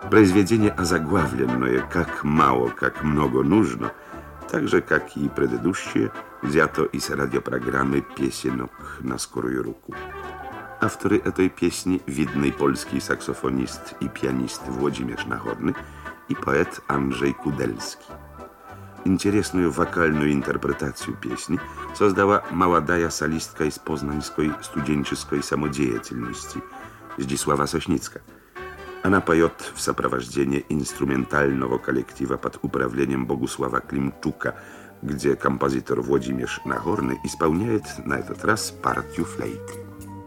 Произведение озаглавленное «Как мало, как много нужно», так же, как и предыдущие, взято из радиопрограммы «Песенок на скорую руку». Авторы этой песни – видный польский саксофонист и пианист Włodzimierz Nahorny и поэт Andrzej Kudelski. Интересную вокальную интерпретацию песни создала молодая солистка из познанской студенческой самодеятельности Zdzisława Sośnicka. Она поет в сопровождении инструментального коллектива под управлением Богусława Klimczuka, где композитор Włodzimierz Nahorny исполняет на этот раз партию флейты.